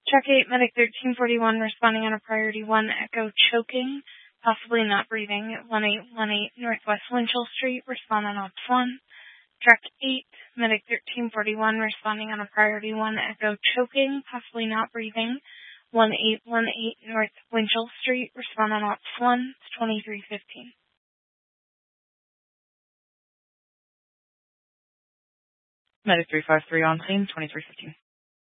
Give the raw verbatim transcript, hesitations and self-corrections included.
Track eight, Medic thirteen forty-one, responding on a priority one, echo choking, possibly not breathing, one eight one eight Northwest Winchell Street, respond on ops one. Track eight, Medic thirteen forty-one, responding on a priority one, echo choking, possibly not breathing, one eight one eight North Winchell Street, respond on ops one, it's twenty-three fifteen. Medic three five three on scene, twenty-three fifteen.